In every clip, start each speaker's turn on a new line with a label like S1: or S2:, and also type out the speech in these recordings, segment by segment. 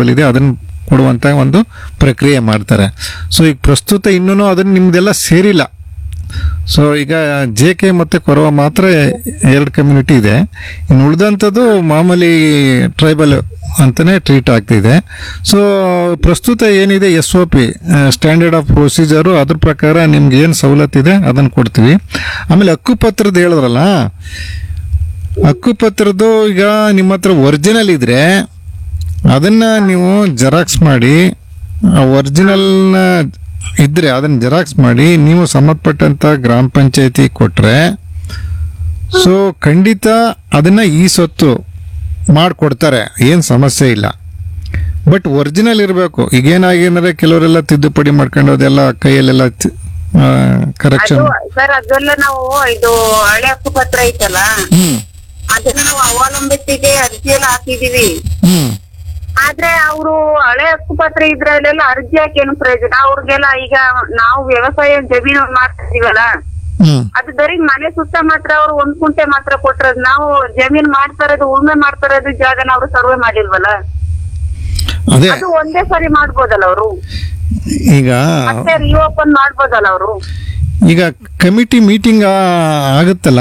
S1: Tribal ಇದೆ ಅದನ್ನ ಕೊಡುವಂತ ಒಂದು ಪ್ರಕ್ರಿಯೆ ಮಾಡ್ತಾರೆ. ಸೊ ಈಗ ಪ್ರಸ್ತುತ ಇನ್ನೂ ಅದನ್ನ ನಿಮ್ದೆಲ್ಲ ಸೇರಿಲ್ಲ. ಸೊ ಈಗ ಜೆ ಕೆ ಮತ್ತು ಕೊರವ ಮಾತ್ರ ಎರಡು ಕಮ್ಯುನಿಟಿ ಇದೆ. ಇನ್ನು ಉಳಿದಂಥದ್ದು ಮಾಮೂಲಿ ಟ್ರೈಬಲ್ ಅಂತಾನೆ ಟ್ರೀಟ್ ಆಗ್ತಿದೆ. ಸೊ ಪ್ರಸ್ತುತ ಏನಿದೆ SOP ಸ್ಟ್ಯಾಂಡರ್ಡ್ ಆಫ್ ಪ್ರೊಸೀಜರು, ಅದ್ರ ಪ್ರಕಾರ ನಿಮ್ಗೆ ಏನು ಸವಲತ್ತಿದೆ ಅದನ್ನು ಕೊಡ್ತೀವಿ. ಆಮೇಲೆ ಹಕ್ಕುಪತ್ರದ ಹೇಳಿದ್ರಲ್ಲ, ಹಕ್ಕುಪತ್ರದ್ದು ಈಗ ನಿಮ್ಮ ಹತ್ರ ಒರಿಜಿನಲ್ ಇದ್ರೆ ಅದನ್ನ ನೀವು ಜೆರಾಕ್ಸ್ ಮಾಡಿ, ಒರಿಜಿನಲ್ನ ಇದ್ರೆ ಅದನ್ನ ಜೆರಾಕ್ಸ್ ಮಾಡಿ ನೀವು ಸಂಬಂಧಪಟ್ಟಂತ ಗ್ರಾಮ ಪಂಚಾಯತಿ ಕೊಟ್ರೆ ಸೊ ಖಂಡಿತ ಅದನ್ನ ಈ ಸೊತ್ತು ಮಾಡಿಕೊಡ್ತಾರೆ, ಏನು ಸಮಸ್ಯೆ ಇಲ್ಲ. ಬಟ್ ಒರಿಜಿನಲ್ ಇರಬೇಕು. ಈಗೇನಾಗೇನಂದ್ರೆ ಕೆಲವರೆಲ್ಲ ತಿದ್ದುಪಡಿ ಮಾಡ್ಕೊಂಡು ಅದೆಲ್ಲ ಕೈಯಲ್ಲೆಲ್ಲ ಕರೆಕ್ಷನ್.
S2: ಸರ್ ಅದೆಲ್ಲ ನಾವು ಇದು ಹಳೆ ಹಕ್ಕುಪತ್ರ ಐತಲ್ಲ ಅದನ್ನ ನಾವು ಅವಲಂಬಿಸಿಗೆ ಅರ್ಜಿಯೆಲ್ಲ ಹಾಕಿದೀವಿ. ಆದ್ರೆ ಅವರು ಹಳೆ ಹಕ್ಕುಪತ್ರ ಇದ್ರಲ್ಲೆಲ್ಲ ಅರ್ಜಿ ಹಾಕಿ ಏನು ಪ್ರಯೋಜನ? ಅವ್ರಿಗೆಲ್ಲ ಈಗ ನಾವು ವ್ಯವಸಾಯ ಜಮೀನು ಮಾಡ್ತಿದೀವಲ್ಲ, ಅದು ಬರೀ ಮನೆ ಸುತ್ತ ಮಾತ್ರ ಅವ್ರು 1 ಕುಂಟೆ ಮಾತ್ರ ಕೊಟ್ಟಿರೋದು. ನಾವು ಜಮೀನ್ ಮಾಡ್ತಾ ಇರೋದು, ಉಳ್ಮೆ ಮಾಡ್ತಾ ಇರೋದು ಜಾಗನ ಅವ್ರು ಸರ್ವೆ ಮಾಡಿಲ್ವಲ್ಲ, ಅದು ಒಂದೇ ಸರಿ ಮಾಡ್ಬೋದಲ್ಲ ಅವರು,
S1: ಈಗ
S2: ಮತ್ತೆ ರಿಓಪನ್ ಮಾಡ್ಬೋದಲ್ಲ ಅವರು.
S1: ಈಗ ಕಮಿಟಿ ಮೀಟಿಂಗ್ ಆಗುತ್ತಲ್ಲ,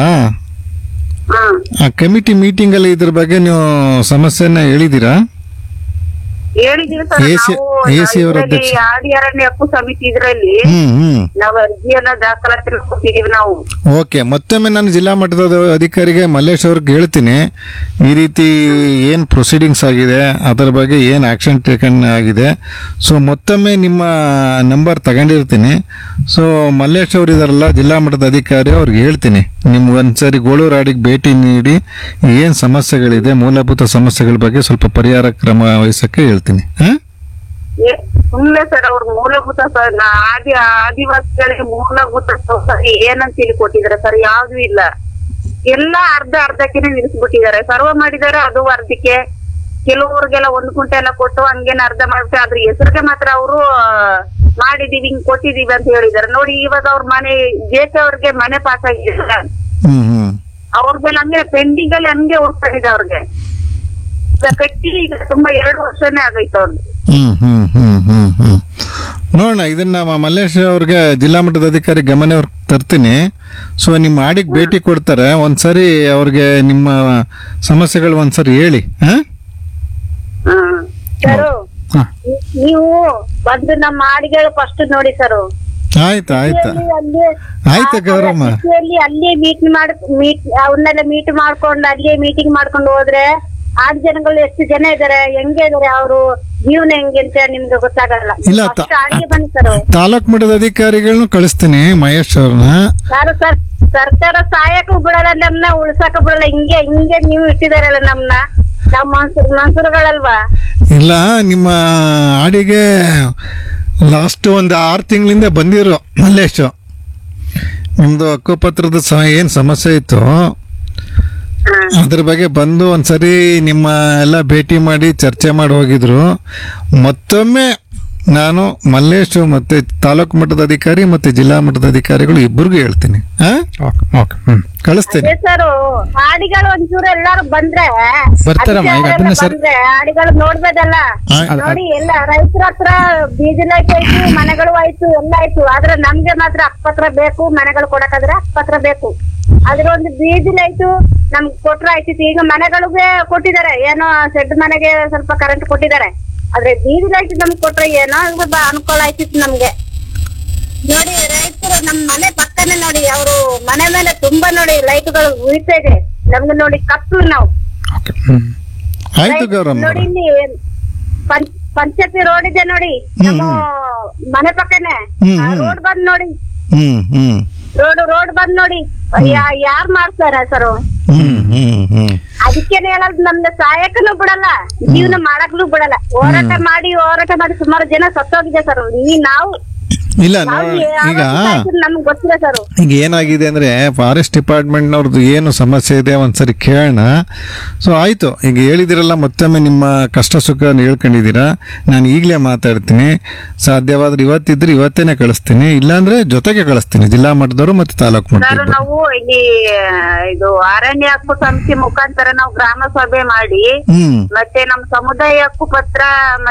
S1: ಆ ಕಮಿಟಿ ಮೀಟಿಂಗ್ ಅಲ್ಲಿ ಇದ್ರ ಬಗ್ಗೆ ನೀವು ಸಮಸ್ಯೆನ ಹೇಳಿದೀರಾ?
S2: ಹೇಳಿದೀವಿ ಸರ್. ನಾವು ಆಡಿ ಅರಣ್ಯ ಹಕ್ಕು ಸಮಿತಿ ಇದ್ರಲ್ಲಿ ನಾವು ಅರ್ಜಿಯನ್ನ ದಾಖಲಾತಿ ಕೊಟ್ಟಿದೀವಿ ನಾವು.
S1: ಓಕೆ, ಮತ್ತೊಮ್ಮೆ ನಾನು ಜಿಲ್ಲಾ ಮಟ್ಟದ ಅಧಿಕಾರಿಗೆ ಮಲ್ಲೇಶ್ ಅವ್ರಿಗೆ ಹೇಳ್ತೀನಿ, ಈ ರೀತಿ ಏನ್ ಪ್ರೊಸೀಡಿಂಗ್ಸ್ ಆಗಿದೆ ಅದರ ಬಗ್ಗೆ ಏನ್ ಆಕ್ಷನ್ ಟೇಕನ್ ಆಗಿದೆ. ಸೊ ಮತ್ತೊಮ್ಮೆ ನಿಮ್ಮ ನಂಬರ್ ತಗೊಂಡಿರ್ತೀನಿ. ಸೊ ಮಲ್ಲೇಶ್ ಅವ್ರು ಇದಾರಲ್ಲ ಜಿಲ್ಲಾ ಮಟ್ಟದ ಅಧಿಕಾರಿ, ಅವ್ರಿಗೆ ಹೇಳ್ತೀನಿ ನಿಮ್ಗೆ ಒಂದ್ಸರಿ ಗೋಳೂರಾಡಿಗೆ ಭೇಟಿ ನೀಡಿ ಏನ್ ಸಮಸ್ಯೆಗಳಿದೆ, ಮೂಲಭೂತ ಸಮಸ್ಯೆಗಳ ಬಗ್ಗೆ ಸ್ವಲ್ಪ ಪರಿಹಾರ ಕ್ರಮ ವಹಿಸಕ್ಕೆ ಹೇಳ್ತೀನಿ.
S2: ಸುಮ್ನೆ ಸರ್ ಅವ್ರ ಮೂಲಭೂತ ಆದಿವಾಸಿಗಳಿಗೆ ಮೂಲಭೂತ ಸೌಕರ್ಯ ಏನಂತ ಹೇಳಿ ಕೊಟ್ಟಿದ್ದಾರೆ ಸರ್? ಯಾವ್ದು ಇಲ್ಲ, ಎಲ್ಲಾ ಅರ್ಧಕ್ಕೆ ನಿಲ್ಲಿಸ್ಬಿಟ್ಟಿದ್ದಾರೆ. ಸರ್ವೆ ಮಾಡಿದ್ದಾರೆ, ಅದು ಅರ್ಧಕ್ಕೆ. ಕೆಲವ್ರಿಗೆಲ್ಲ 1 ಕುಂಟೆ ಎಲ್ಲ ಕೊಟ್ಟು ಹಂಗೇನ ಅರ್ಧ ಮಾಡ್ಬಿಟ್ಟು ಅದ್ರ ಹೆಸರಿಗೆ ಮಾತ್ರ ಅವರು ಮಾಡಿದೀವಿ, ಹಿಂಗ್ ಕೊಟ್ಟಿದೀವಿ ಅಂತ ಹೇಳಿದಾರೆ. ನೋಡಿ ಇವಾಗ ಅವ್ರ ಮನೆ ಜೇಕೆ ಅವ್ರಿಗೆ ಮನೆ ಪಾಸ್ ಆಗಿದೆ, ಅವ್ರಗೆಲ್ಲ ಹಂಗೆ ಪೆಂಡಿಂಗ್ ಅಲ್ಲಿ ಹಂಗೆ ಹೋಗ್ತಾಯಿದೆ. ಅವ್ರಿಗೆ ಕಟ್ಟಿ ಈಗ ತುಂಬಾ 2 ವರ್ಷನೇ ಆಗೈತೆ ಅವ್ರಿಗೆ.
S1: ನೋಡೋಣ, ಇದನ್ನ ಮಲ್ಲೇಶ್ ಅವ್ರಿಗೆ ಜಿಲ್ಲಾ ಮಟ್ಟದ ಅಧಿಕಾರಿ ಗಮನ ತರ್ತೀನಿ. ಸೊ ನಿಮ್ಮ ಆಡಿಗೆ ಭೇಟಿ ಕೊಡ್ತಾರೆ, ಒಂದ್ಸರಿ ಅವ್ರಿಗೆ ನಿಮ್ಮ ಸಮಸ್ಯೆಗಳು ಒಂದ್ಸರಿ ಹೇಳಿ.
S2: ಸರ್ ನೀವು ಬಂದು ನಮ್ಮ ಆಡಿಗಳು ಫಸ್ಟ್ ನೋಡಿ ಸರ್.
S1: ಆಯ್ತಾ ಆಯ್ತಾ ಗೌರಮ್ಮ,
S2: ಅಲ್ಲಿಯೇ ಅವನ್ನೆಲ್ಲ ಮೀಟ್ ಮಾಡ್ಕೊಂಡು ಅಲ್ಲಿಯೇ ಮೀಟಿಂಗ್ ಮಾಡ್ಕೊಂಡು ಹೋದ್ರೆ ಆಡ್ ಜನಗಳು ಎಷ್ಟು ಜನ ಇದಾರೆ, ಹೆಂಗೆ ಇದಾರೆ, ಅವರು ಜೀವನ ಹೆಂಗೆ ಅಂತ ನಿಮ್ಗೆ ಗೊತ್ತಾಗಲ್ಲ.
S1: ಇಲ್ಲ,
S2: ಬನ್ನಿ ಸರ್.
S1: ತಾಲೂಕ್ ಮಟ್ಟದ ಅಧಿಕಾರಿಗಳನ್ನ ಕಳಿಸ್ತೀನಿ, ಮಹೇಶ್ ಅವ್ರನ್ನ.
S2: ಸರ್ ಸರ್ಕಾರ ಸಹಾಯಕ್ಕೂ ಬಿಡಲ್ಲ, ನಮ್ನ ಉಳ್ಸಾಕ ಬಿಡಲ್ಲ. ಹಿಂಗೆ ನೀವು ಇಟ್ಟಿದಾರಲ್ಲ ನಮ್ನ, ನಮ್ಮ ಮನ್ಸೂರುಗಳಲ್ವಾ? ಇಲ್ಲ,
S1: ನಿಮ್ಮ ಆಡಿಗೆ ಲಾಸ್ಟ್ ಒಂದು 6 ತಿಂಗಳಿಂದ ಬಂದಿರೋ ಮಲ್ಲೇಶ್, ನಿಮ್ದು ಹಕ್ಕುಪತ್ರದ ಏನ್ ಸಮಸ್ಯೆ ಇತ್ತು ಅದ್ರ ಬಗ್ಗೆ ಬಂದು ಒಂದ್ಸರಿ ನಿಮ್ಮ ಎಲ್ಲ ಭೇಟಿ ಮಾಡಿ ಚರ್ಚೆ ಮಾಡಿ ಹೋಗಿದ್ರು. ಮತ್ತೊಮ್ಮೆ ನಾನು ಮಲ್ಲೇಶ್ ಮತ್ತೆ ತಾಲೂಕು ಮಟ್ಟದ ಅಧಿಕಾರಿ ಮತ್ತೆ ಜಿಲ್ಲಾ ಮಟ್ಟದ ಅಧಿಕಾರಿಗಳು ಇಬ್ಬರಿಗೂ ಹೇಳ್ತೀನಿ, ಕಳಿಸ್ತೇನೆ.
S2: ಸರ್ ಆಡಿಗಳು ಒಂಚೂರು ಎಲ್ಲಾರು ಬಂದ್ರೆ ಆಡಿಗಳು ನೋಡ್ಬೋದಲ್ಲ. ನೋಡಿ ಎಲ್ಲ ರೈತರ ಹತ್ರ ಬೀಜ ಲೈಟ್ ಆಯ್ತು, ಮನೆಗಳು ಆಯ್ತು, ಎಲ್ಲ ಆಯ್ತು. ಆದ್ರೆ ನಮ್ಗೆ ಮಾತ್ರ ಹಕ್ಕುಪತ್ರ ಬೇಕು, ಮನೆಗಳು ಕೊಡಕಾದ್ರೆ ಹಕ್ಕುಪತ್ರ ಬೇಕು. ಅದ್ರ ಒಂದು ಬೀಜ ಲೈಟು ನಮ್ಗೆ ಕೊಟ್ರೆ ಆಯ್ತಿತ್ತು. ಈಗ ಮನೆಗಳಿಗೆ ಕೊಟ್ಟಿದ್ದಾರೆ, ಏನೋ ಶೆಡ್ ಮನೆಗೆ ಸ್ವಲ್ಪ ಕರೆಂಟ್ ಕೊಟ್ಟಿದ್ದಾರೆ. ಆದ್ರೆ ಬೀದಿ ಲೈಟ್ ನಮ್ಗೆ ಕೊಟ್ರೆ ಏನೋ ಅನುಕೂಲ ಆಯ್ತಿತ್ತು ನಮ್ಗೆ. ನೋಡಿ ರೈತರು ನಮ್ ಮನೆ ಪಕ್ಕನೆ ನೋಡಿ, ಅವರು ಮನೆ ಮೇಲೆ ತುಂಬಾ ನೋಡಿ ಲೈಟ್ಗಳು ಉಳಿತಾ ಇದೆ. ನಮ್ಗೆ ನೋಡಿ ಕತ್ಲು ನಾವು ನೋಡಿ ಇಲ್ಲಿ ಪಂಚಾಯತಿ ರೋಡ್ ಇದೆ ನೋಡಿ, ನಮ್ಮ ಮನೆ ಪಕ್ಕನೆ ರೋಡ್ ಬಂದ್ ನೋಡಿ, ರೋಡ್ ಬಂದ್ ನೋಡಿ. ಯಾರ್ ಮಾಡ್ತಾರ ಸರ್? ಅದಕ್ಕೇನೆ ಹೇಳೋದು, ನಮ್ಗೆ ಸಹಾಯಕನು ಬಿಡಲ್ಲ, ಜೀವನ ಮಾಡಕ್ಲು ಬಿಡಲ್ಲ. ಹೋರಾಟ ಮಾಡಿ ಸುಮಾರು ಜನ ಸತ್ತೋಗಿದೆ ಸರ್. ನಾವು
S1: ಇಲ್ಲ ಈಗ
S2: ನಮ್ಗೆ ಗೊತ್ತಿಲ್ಲ ಸರ್.
S1: ಈಗ ಏನಾಗಿದೆ ಅಂದ್ರೆ ಫಾರೆಸ್ಟ್ ಡಿಪಾರ್ಟ್ಮೆಂಟ್ ನವ್ರದ್ದು ಏನು ಸಮಸ್ಯೆ ಇದೆ ಒಂದ್ಸರಿ ಕೇಳೋಣ. ಸೊ ಆಯ್ತು, ಈಗ ಹೇಳಿದಿರಲ್ಲ, ಮತ್ತೊಮ್ಮೆ ನಿಮ್ಮ ಕಷ್ಟ ಸುಖ ಹೇಳ್ಕೊಂಡಿದ್ದೀರಾ. ನಾನು ಈಗಲೇ ಮಾತಾಡ್ತೀನಿ, ಸಾಧ್ಯವಾದ್ರೆ ಇವತ್ತಿದ್ರೆ ಇವತ್ತೇನೆ ಕಳಿಸ್ತೀನಿ, ಇಲ್ಲಾಂದ್ರೆ ಜೊತೆಗೆ ಕಳಿಸ್ತೀನಿ ಜಿಲ್ಲಾ ಮಟ್ಟದವರು ಮತ್ತೆ ತಾಲೂಕು ಮಟ್ಟದವರು.
S2: ನಾವು ಇಲ್ಲಿ ಇದು ಅರಣ್ಯ ಹಕ್ಕು ಸಮಿತಿ ಮುಖಾಂತರ ನಾವು ಗ್ರಾಮ ಸಭೆ ಮಾಡಿ ಮತ್ತೆ ನಮ್ಮ ಸಮುದಾಯ ಹಕ್ಕು ಪತ್ರ